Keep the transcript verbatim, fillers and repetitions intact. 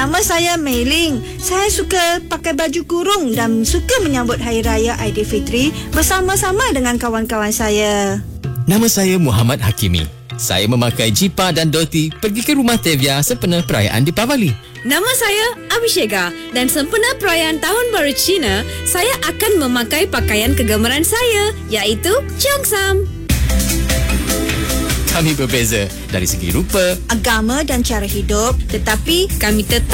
Nama saya Mei Ling. Saya suka pakai baju kurung dan suka menyambut Hari Raya Aidilfitri bersama-sama dengan kawan-kawan saya. Nama saya Muhammad Hakimi. Saya memakai jippa dan dhoti pergi ke rumah Tevia sempena perayaan Deepavali. Nama saya Abhisheka dan sempena perayaan Tahun Baru Cina, saya akan memakai pakaian kegemaran saya, iaitu Cheongsam. Kami berbeza dari segi rupa, Agama dan cara hidup, Tetapi kami tetap